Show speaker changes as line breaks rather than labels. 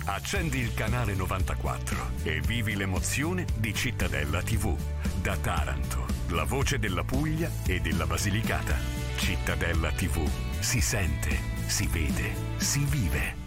Accendi il canale 94 e vivi l'emozione di Cittadella TV. Da Taranto, la voce della Puglia e della Basilicata. Cittadella TV. Si sente, si vede, si vive.